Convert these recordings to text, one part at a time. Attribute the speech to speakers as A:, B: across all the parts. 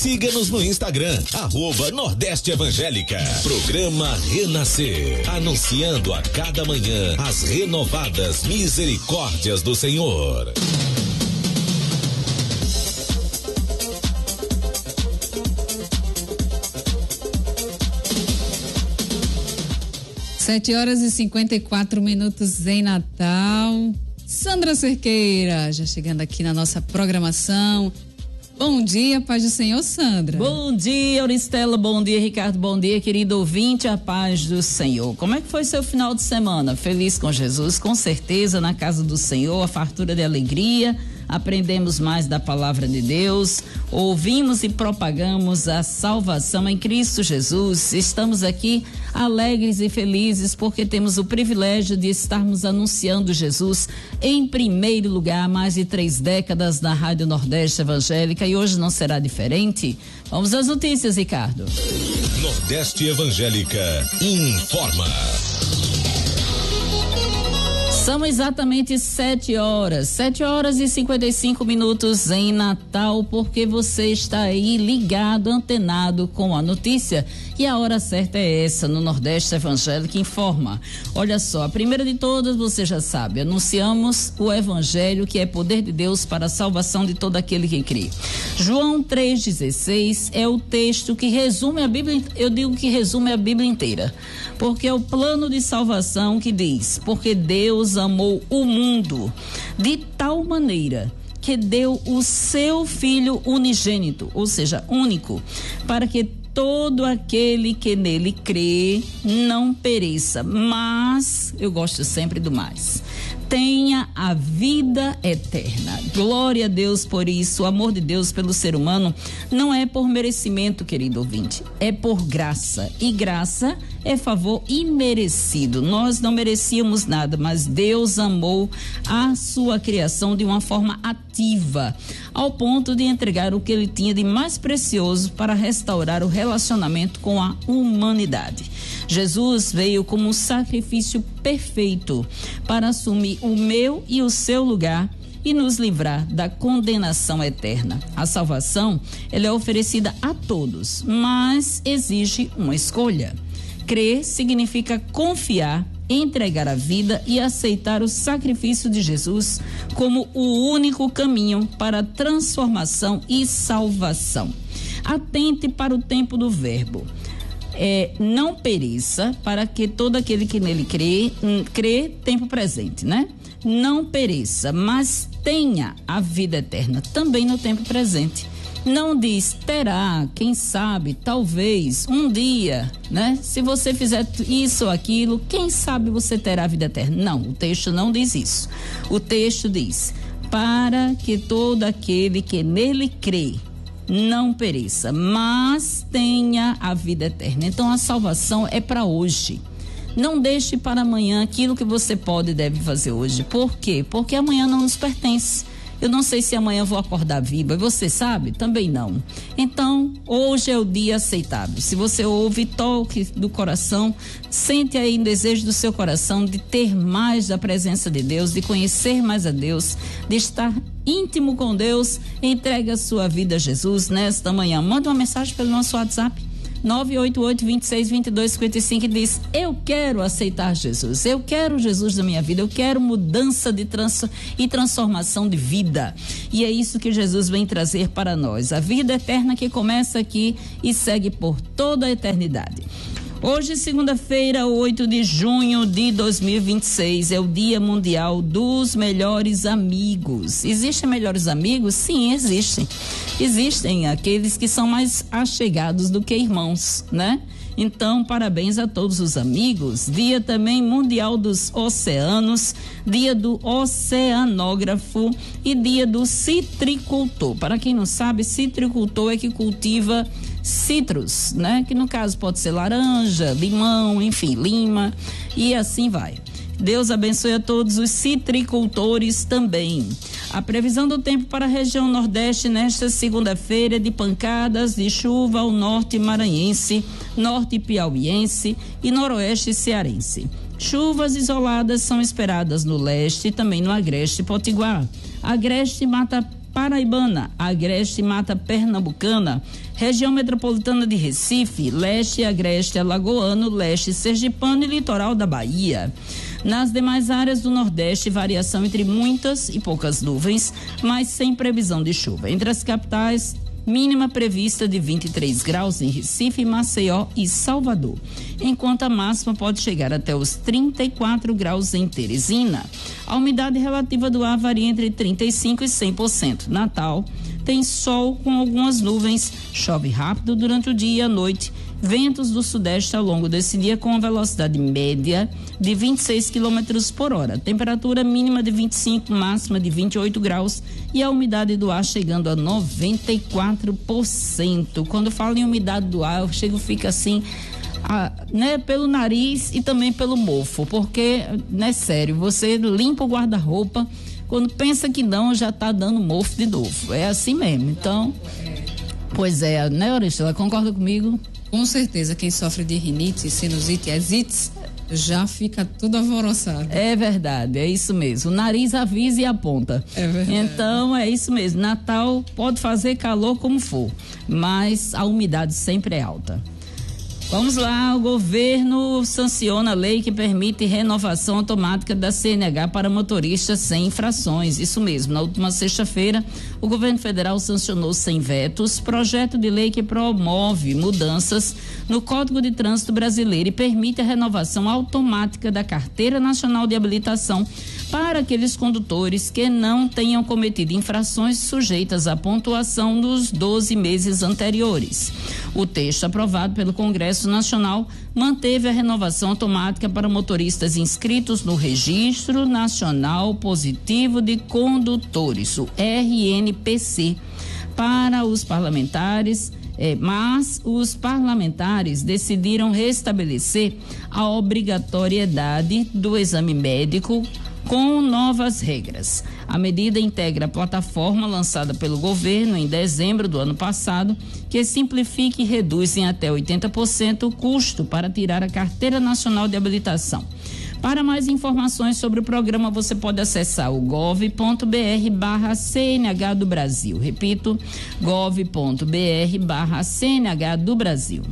A: Siga-nos no Instagram, @Nordeste Evangélica. Programa Renascer, anunciando a cada manhã as renovadas misericórdias do Senhor.
B: Sete horas e 54 minutos em Natal. Sandra Cerqueira, já chegando aqui na nossa programação. Bom dia, paz do Senhor, Sandra.
C: Bom dia, Auristela, bom dia, Ricardo, bom dia, querido ouvinte, a paz do Senhor. Como é que foi seu final de semana? Feliz com Jesus, com certeza, na casa do Senhor, a fartura de alegria. Aprendemos mais da palavra de Deus, ouvimos e propagamos a salvação em Cristo Jesus. Estamos aqui alegres e felizes porque temos o privilégio de estarmos anunciando Jesus em primeiro lugar há mais de 3 décadas na Rádio Nordeste Evangélica, e hoje não será diferente. Vamos às notícias, Ricardo.
A: Nordeste Evangélica informa.
C: São exatamente 7 horas e 55 minutos em Natal, porque você está aí ligado, antenado com a notícia, e a hora certa é essa, no Nordeste Evangélico Informa. Olha só, a primeira de todas, você já sabe, anunciamos o Evangelho, que é poder de Deus para a salvação de todo aquele que crê. João 3,16 é o texto que resume a Bíblia, eu digo que resume a Bíblia inteira, porque é o plano de salvação que diz: porque Deus amou o mundo de tal maneira que deu o seu Filho unigênito, ou seja, único, para que todo aquele que nele crê não pereça, mas, eu gosto sempre do mais, tenha a vida eterna. Glória a Deus por isso. O amor de Deus pelo ser humano não é por merecimento, querido ouvinte, é por graça, e graça é favor imerecido. Nós não merecíamos nada, mas Deus amou a sua criação de uma forma ativa, ao ponto de entregar o que ele tinha de mais precioso para restaurar o relacionamento com a humanidade. Jesus veio como um sacrifício perfeito para assumir o meu e o seu lugar e nos livrar da condenação eterna. A salvação, ela é oferecida a todos, mas exige uma escolha. Crer significa confiar, entregar a vida e aceitar o sacrifício de Jesus como o único caminho para a transformação e salvação. Atente para o tempo do verbo. Não pereça, para que todo aquele que nele crê, tempo presente, né? Não pereça, mas tenha a vida eterna, também no tempo presente. Não diz terá, quem sabe, talvez, um dia, né? Se você fizer isso ou aquilo, quem sabe você terá a vida eterna. Não, o texto não diz isso. O texto diz: para que todo aquele que nele crê não pereça, mas tenha a vida eterna. Então a salvação é para hoje. Não deixe para amanhã aquilo que você pode e deve fazer hoje. Por quê? Porque amanhã não nos pertence. Eu não sei se amanhã vou acordar viva, você sabe? Também não. Então, hoje é o dia aceitável. Se você ouve toque do coração, sente aí o desejo do seu coração de ter mais da presença de Deus, de conhecer mais a Deus, de estar íntimo com Deus, entregue a sua vida a Jesus nesta manhã. Manda uma mensagem pelo nosso WhatsApp, 988-26-2255, e diz: eu quero aceitar Jesus, eu quero Jesus na minha vida, eu quero mudança e transformação de vida. E é isso que Jesus vem trazer para nós, a vida eterna que começa aqui e segue por toda a eternidade. Hoje, segunda-feira, 8 de junho de 2026, é o Dia Mundial dos Melhores Amigos. Existem melhores amigos? Sim, existem. Existem aqueles que são mais achegados do que irmãos, né? Então, parabéns a todos os amigos. Dia também mundial dos oceanos, dia do oceanógrafo e dia do citricultor. Para quem não sabe, citricultor é que cultiva citros, né? Que no caso pode ser laranja, limão, enfim, lima, e assim vai. Deus abençoe a todos os citricultores também. A previsão do tempo para a região Nordeste nesta segunda-feira é de pancadas de chuva ao norte maranhense, norte piauiense e noroeste cearense. Chuvas isoladas são esperadas no leste e também no agreste potiguar. Agreste Mata paraibana, agreste e mata pernambucana, região metropolitana de Recife, leste e agreste alagoano, leste sergipano e litoral da Bahia. Nas demais áreas do Nordeste, variação entre muitas e poucas nuvens, mas sem previsão de chuva. Entre as capitais, mínima prevista de 23 graus em Recife, Maceió e Salvador, enquanto a máxima pode chegar até os 34 graus em Teresina. A umidade relativa do ar varia entre 35% e 100%. Natal tem sol com algumas nuvens, chove rápido durante o dia e a noite, ventos do sudeste ao longo desse dia com velocidade média de 26 km por hora. Temperatura mínima de 25, máxima de 28 graus e a umidade do ar chegando a 94%. Quando falo em umidade do ar, fica assim, pelo nariz e também pelo mofo, porque, sério, você limpa o guarda-roupa, quando pensa que não, já tá dando mofo de novo. É assim mesmo. Então, pois é, né, Oristela, concorda comigo?
B: Com certeza, quem sofre de rinite, sinusite e asites já fica tudo alvoroçado.
C: É verdade, é isso mesmo. O nariz avisa e aponta.
B: É verdade.
C: Então, é isso mesmo. Natal pode fazer calor como for, mas a umidade sempre é alta. Vamos lá, o governo sanciona a lei que permite renovação automática da CNH para motoristas sem infrações. Isso mesmo, na última sexta-feira, o governo federal sancionou sem vetos projeto de lei que promove mudanças no Código de Trânsito Brasileiro e permite a renovação automática da Carteira Nacional de Habilitação para aqueles condutores que não tenham cometido infrações sujeitas à pontuação nos 12 meses anteriores. O texto aprovado pelo Congresso Nacional manteve a renovação automática para motoristas inscritos no Registro Nacional Positivo de Condutores, o RNPC, para os parlamentares. Mas os parlamentares decidiram restabelecer a obrigatoriedade do exame médico com novas regras. A medida integra a plataforma lançada pelo governo em dezembro do ano passado, que simplifica e reduz em até 80% o custo para tirar a Carteira Nacional de Habilitação. Para mais informações sobre o programa, você pode acessar o gov.br/CNH do Brasil. Repito, gov.br/CNH do Brasil.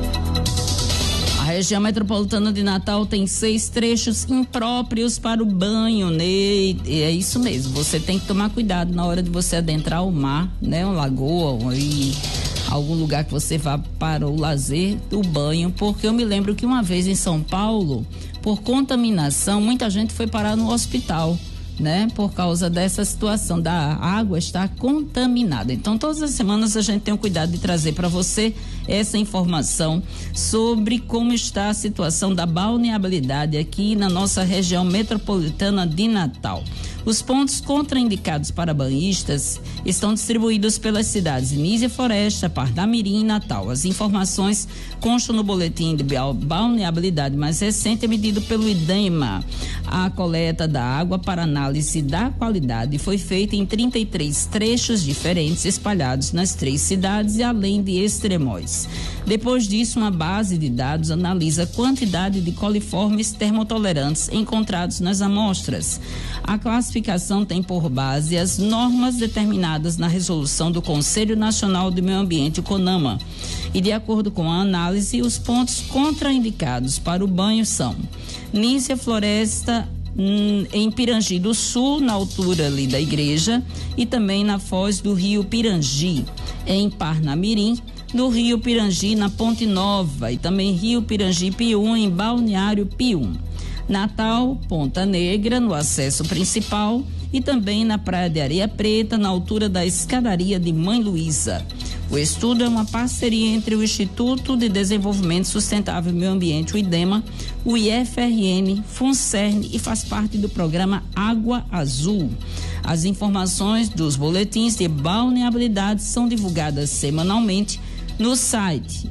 C: A região metropolitana de Natal tem 6 trechos impróprios para o banho, né? É isso mesmo, você tem que tomar cuidado na hora de você adentrar o mar, né? Uma lagoa e algum lugar que você vá para o lazer, o banho, porque eu me lembro que uma vez em São Paulo, por contaminação, muita gente foi parar no hospital, né? Por causa dessa situação da água estar contaminada. Então, todas as semanas a gente tem o cuidado de trazer para você essa informação sobre como está a situação da balneabilidade aqui na nossa região metropolitana de Natal. Os pontos contraindicados para banhistas estão distribuídos pelas cidades Nísia Floresta, Parnamirim e Natal. As informações constam no boletim de balneabilidade mais recente emitido pelo IDEMA. A coleta da água para análise da qualidade foi feita em 33 trechos diferentes espalhados nas 3 cidades e além de Extremóis. Depois disso, uma base de dados analisa a quantidade de coliformes termotolerantes encontrados nas amostras. A classificação tem por base as normas determinadas na resolução do Conselho Nacional do Meio Ambiente, CONAMA. E de acordo com a análise, os pontos contraindicados para o banho são Nísia Floresta, em Pirangi do Sul, na altura ali da igreja, e também na foz do rio Pirangi, em Parnamirim, no rio Pirangi, na Ponte Nova, e também rio Pirangi Pium, em Balneário Pium. Natal, Ponta Negra, no acesso principal, e também na Praia de Areia Preta, na altura da escadaria de Mãe Luísa. O estudo é uma parceria entre o Instituto de Desenvolvimento Sustentável e Meio Ambiente, o IDEMA, o IFRN, FUNCERN e faz parte do programa Água Azul. As informações dos boletins de balneabilidade são divulgadas semanalmente no site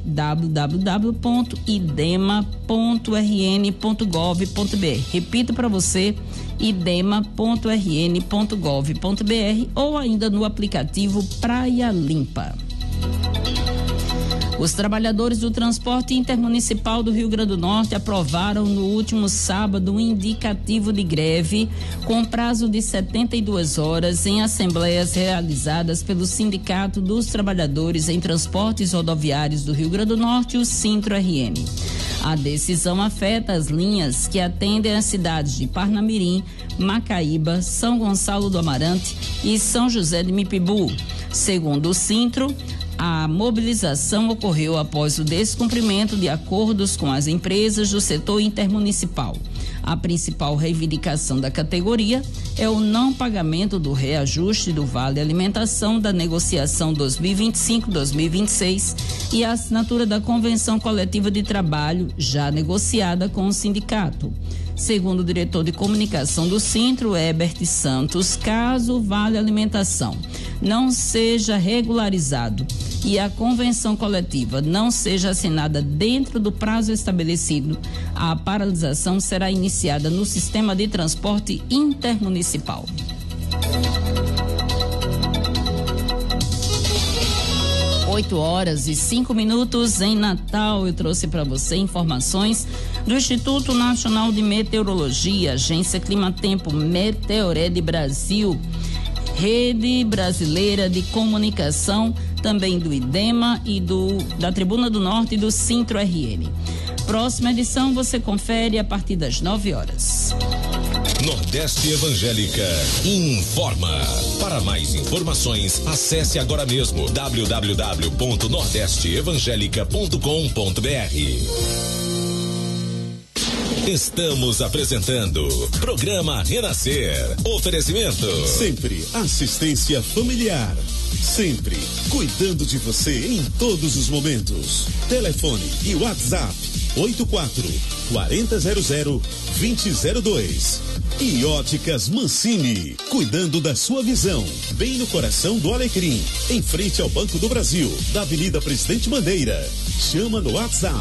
C: www.idema.rn.gov.br. Repito para você, idema.rn.gov.br ou ainda no aplicativo Praia Limpa. Os trabalhadores do transporte intermunicipal do Rio Grande do Norte aprovaram no último sábado um indicativo de greve com prazo de 72 horas em assembleias realizadas pelo Sindicato dos Trabalhadores em Transportes Rodoviários do Rio Grande do Norte, o Sintro-RN. A decisão afeta as linhas que atendem as cidades de Parnamirim, Macaíba, São Gonçalo do Amarante e São José de Mipibu. Segundo o Sintro, a mobilização ocorreu após o descumprimento de acordos com as empresas do setor intermunicipal. A principal reivindicação da categoria é o não pagamento do reajuste do Vale Alimentação da negociação 2025-2026 e a assinatura da Convenção Coletiva de Trabalho já negociada com o sindicato. Segundo o diretor de comunicação do Sintro, Herbert Santos, caso o Vale Alimentação não seja regularizado e a convenção coletiva não seja assinada dentro do prazo estabelecido, a paralisação será iniciada no sistema de transporte intermunicipal. Oito horas e 5 minutos em Natal. Eu trouxe para você informações do Instituto Nacional de Meteorologia, Agência Climatempo, Meteored Brasil, Rede Brasileira de Comunicação, também do IDEMA e da Tribuna do Norte e do Sintro-RN. Próxima edição você confere a partir das 9 horas.
A: Nordeste Evangélica informa. Para mais informações, acesse agora mesmo www.nordesteevangelica.com.br. Estamos apresentando Programa Renascer. Oferecimento.
D: Sempre assistência familiar. Sempre cuidando de você em todos os momentos. Telefone e WhatsApp 84-4000-2002. E Óticas Mancini, cuidando da sua visão, bem no coração do Alecrim, em frente ao Banco do Brasil, da Avenida Presidente Bandeira. Chama no WhatsApp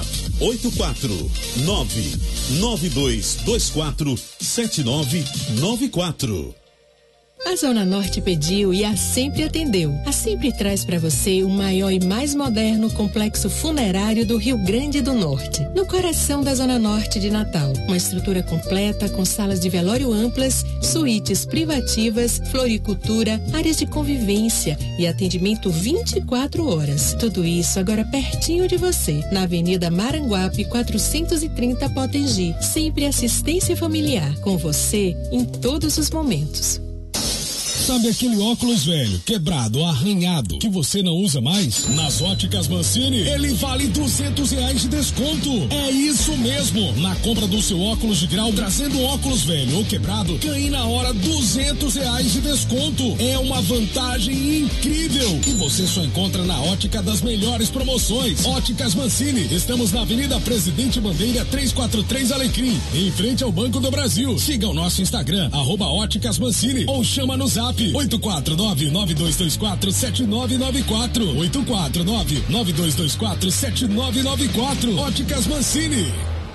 D: 849-9224-7994.
E: A Zona Norte pediu e a Sempre atendeu. A Sempre traz para você o maior e mais moderno complexo funerário do Rio Grande do Norte, no coração da Zona Norte de Natal. Uma estrutura completa com salas de velório amplas, suítes privativas, floricultura, áreas de convivência e atendimento 24 horas. Tudo isso agora pertinho de você, na Avenida Maranguape 430 Potengi. Sempre assistência familiar, com você em todos os momentos.
F: Sabe aquele óculos velho, quebrado, arranhado, que você não usa mais? Nas Óticas Mancini, ele vale R$200 de desconto. É isso mesmo. Na compra do seu óculos de grau, trazendo óculos velho ou quebrado, ganhe na hora R$200 de desconto. É uma vantagem incrível que você só encontra na Ótica das melhores promoções. Óticas Mancini, estamos na Avenida Presidente Bandeira 343 Alecrim, em frente ao Banco do Brasil. Siga o nosso Instagram, @Óticas Mancini, ou chama no Zap 849-9224-7994. 849-9224-7994. Óticas Mancini.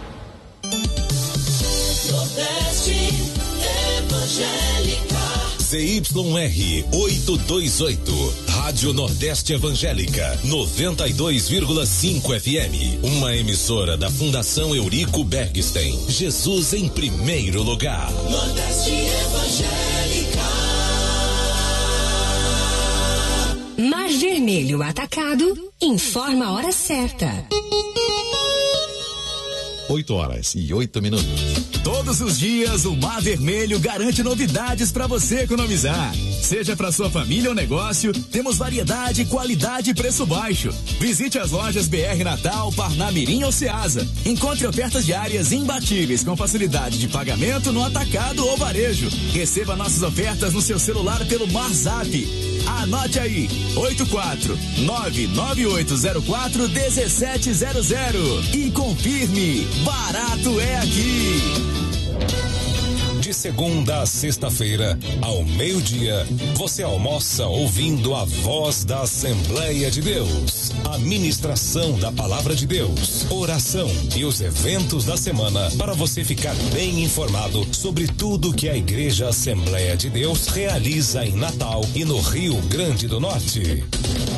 A: Nordeste Evangélica. ZYR 828, Rádio Nordeste Evangélica, 92,5 FM. Uma emissora da Fundação Eurico Bergstein. Jesus em primeiro lugar. Nordeste Evangélica.
G: Mar Vermelho Atacado informa a hora certa.
H: 8 horas e 8 minutos. Todos os dias o Mar Vermelho garante novidades para você economizar. Seja para sua família ou negócio, temos variedade, qualidade e preço baixo. Visite as lojas BR Natal, Parnamirim ou Ceasa. Encontre ofertas diárias imbatíveis com facilidade de pagamento no atacado ou varejo. Receba nossas ofertas no seu celular pelo MarZap. Anote aí, 84998041700 e confirme, barato é aqui.
A: De segunda a sexta-feira, ao meio-dia, você almoça ouvindo a voz da Assembleia de Deus, a ministração da Palavra de Deus, oração e os eventos da semana para você ficar bem informado sobre tudo que a Igreja Assembleia de Deus realiza em Natal e no Rio Grande do Norte.